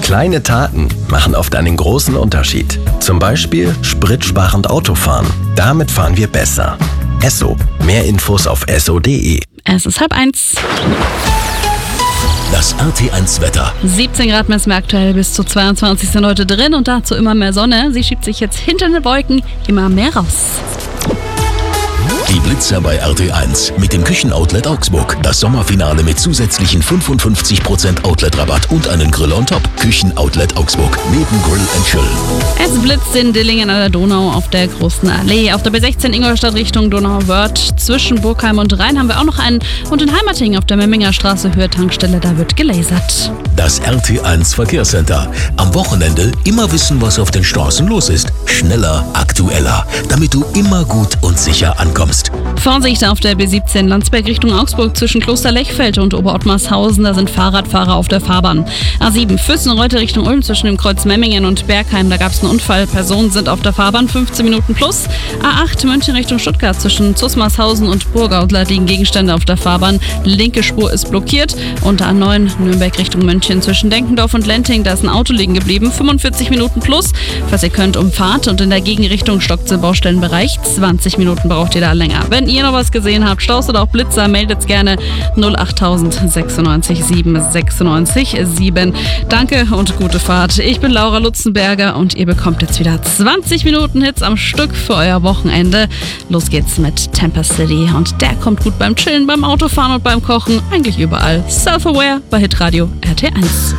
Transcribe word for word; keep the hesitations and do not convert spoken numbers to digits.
Kleine Taten machen oft einen großen Unterschied. Zum Beispiel spritsparend Autofahren. Damit fahren wir besser. Esso. Mehr Infos auf esso punkt de. Es ist halb eins. Das R T eins Wetter. siebzehn Grad messen wir aktuell, bis zu zweiundzwanzig sind heute drin und dazu immer mehr Sonne. Sie schiebt sich jetzt hinter den Wolken immer mehr raus. Die Blitzer bei R T eins mit dem Küchenoutlet Augsburg. Das Sommerfinale mit zusätzlichen fünfundfünfzig Prozent Outlet-Rabatt und einen Grill on top. Küchenoutlet Augsburg neben Grill and Chill. Es blitzt in Dillingen an der Donau auf der Großen Allee. Auf der B sechzehn Ingolstadt Richtung Donauwörth. Zwischen Burgheim und Rhein haben wir auch noch einen. Und in Heimating auf der Memminger Straße Höhe Tankstelle, da wird gelasert. Das R T eins Verkehrscenter. Am Wochenende immer wissen, was auf den Straßen los ist. Schneller, aktueller, damit du immer gut und sicher ankommst. Vorsicht auf der B siebzehn Landsberg Richtung Augsburg zwischen Kloster Lechfeld und Oberottmarshausen. Da sind Fahrradfahrer auf der Fahrbahn. A sieben Fürstenreute Richtung Ulm zwischen dem Kreuz Memmingen und Bergheim. Da gab es einen Unfall. Personen sind auf der Fahrbahn. fünfzehn Minuten plus. A acht München Richtung Stuttgart zwischen Zusmarshausen und Burgaudler liegen Gegenstände auf der Fahrbahn. Linke Spur ist blockiert. Und A neun Nürnberg Richtung München zwischen Denkendorf und Lenting. Da ist ein Auto liegen geblieben. fünfundvierzig Minuten plus. Falls ihr könnt, umfahrt. Und in der Gegenrichtung stockt im Baustellenbereich. zwanzig Minuten braucht ihr da länger. Wenn ihr noch was gesehen habt, Staus oder auch Blitzer, meldet gerne null acht sechsundneunzig sieben sechsundneunzig sieben. Danke und gute Fahrt. Ich bin Laura Lutzenberger und ihr bekommt jetzt wieder zwanzig Minuten Hits am Stück für euer Wochenende. Los geht's mit Tampa City und der kommt gut beim Chillen, beim Autofahren und beim Kochen, eigentlich überall. Self-Aware bei Hitradio R T eins.